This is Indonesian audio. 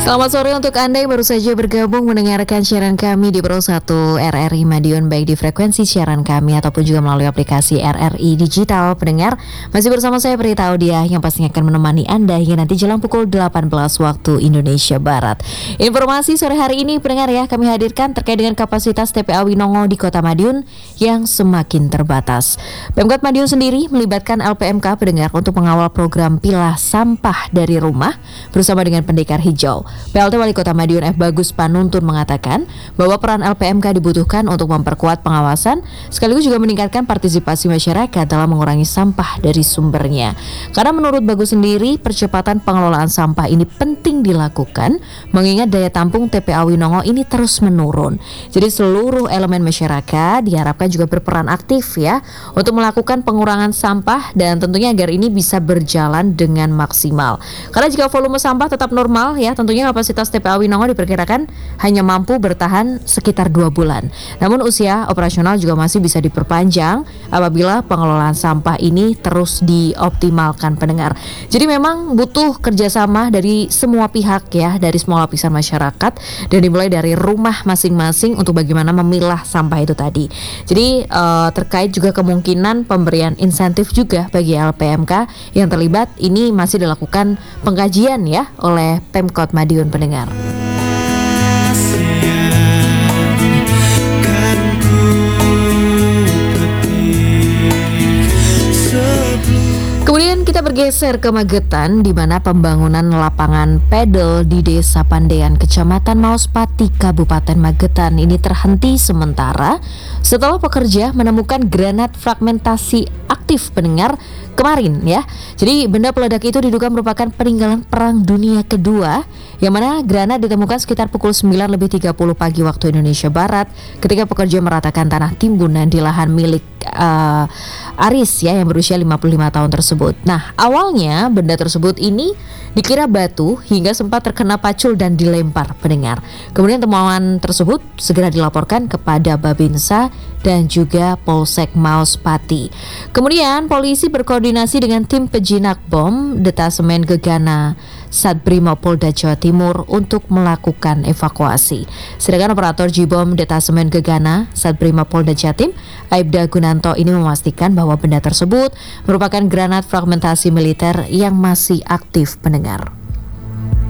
Selamat sore untuk Anda yang baru saja bergabung mendengarkan siaran kami di Pro 1 RRI Madiun, baik di frekuensi siaran kami ataupun juga melalui aplikasi RRI Digital. Pendengar, masih bersama saya Prita Audia yang pastinya akan menemani Anda hingga nanti jelang pukul 18 waktu Indonesia Barat. Informasi sore hari ini pendengar ya, kami hadirkan terkait dengan kapasitas TPA Winongo di Kota Madiun yang semakin terbatas. Pemkot Madiun sendiri melibatkan LPMK pendengar untuk mengawal program pilah sampah dari rumah bersama dengan pendekar hijau. PLT Wali Kota Madiun F. Bagus Panuntun mengatakan bahwa peran LPMK dibutuhkan untuk memperkuat pengawasan sekaligus juga meningkatkan partisipasi masyarakat dalam mengurangi sampah dari sumbernya. Karena menurut Bagus sendiri, percepatan pengelolaan sampah ini penting dilakukan mengingat daya tampung TPA Winongo ini terus menurun. Jadi seluruh elemen masyarakat diharapkan juga berperan aktif ya untuk melakukan pengurangan sampah dan tentunya agar ini bisa berjalan dengan maksimal. Karena jika volume sampah tetap normal ya, tentunya kapasitas TPA Winongo diperkirakan hanya mampu bertahan sekitar 2 bulan. Namun usia operasional juga masih bisa diperpanjang apabila pengelolaan sampah ini terus dioptimalkan pendengar. Jadi memang butuh kerjasama dari semua pihak ya, dari semua lapisan masyarakat dan dimulai dari rumah masing-masing untuk bagaimana memilah sampah itu tadi. Jadi terkait juga kemungkinan pemberian insentif juga bagi LPMK yang terlibat ini masih dilakukan pengkajian ya oleh Pemkot Madiun pendengar. Kemudian kita bergeser ke Magetan, di mana pembangunan lapangan pedal di Desa Pandean, Kecamatan Mauspati, Kabupaten Magetan ini terhenti sementara setelah pekerja menemukan granat fragmentasi aktif pendengar kemarin ya. Jadi benda peledak itu diduga merupakan peninggalan Perang Dunia Kedua, yang mana granat ditemukan sekitar pukul 9:30 pagi waktu Indonesia Barat ketika pekerja meratakan tanah timbunan di lahan milik Aris ya yang berusia 55 tahun tersebut. Nah, awalnya benda tersebut ini dikira batu hingga sempat terkena pacul dan dilempar pendengar. Kemudian temuan tersebut segera dilaporkan kepada Babinsa dan juga Polsek Mauspati. Kemudian polisi berkoordinasi dengan tim pejinak bom Detasemen Gegana Satbrimob Polda Jawa Timur untuk melakukan evakuasi. Sedangkan operator Jibom Detasemen Gegana Satbrimob Polda Jatim, Aibda Gunanto ini memastikan bahwa benda tersebut merupakan granat fragmentasi militer yang masih aktif pendengar.